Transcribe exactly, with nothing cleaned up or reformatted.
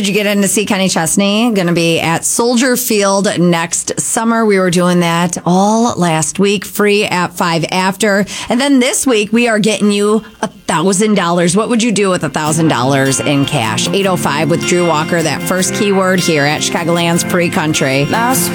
Did you get in to see Kenny Chesney? Going to be at Soldier Field next summer. We were doing that all last week, free at five after. And then this week, we are getting you a thousand dollars. What would you do with a thousand dollars in cash? eight oh five with Drew Walker, that first keyword here at Chicagoland's Free Country. Last